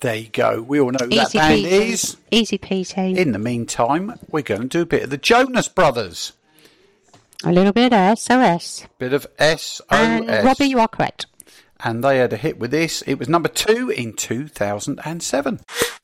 There you go. We all know who that Easy band peasy. is. Easy peasy. In the meantime, we're going to do a bit of the Jonas Brothers. A little bit of SOS. Bit of SOS. And Robbie, you are correct. And they had a hit with this. It was number 2 in 2007.